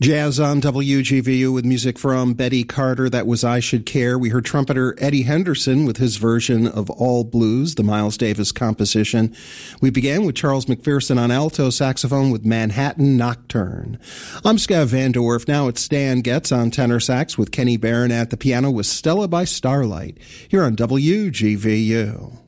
Jazz on WGVU with music from Betty Carter. That was I Should Care. We heard trumpeter Eddie Henderson with his version of All Blues, the Miles Davis composition. We began with Charles McPherson on alto saxophone with Manhattan Nocturne. I'm Scav Van Dorf. Now it's Stan Getz on tenor sax with Kenny Barron at the piano with Stella by Starlight here on WGVU.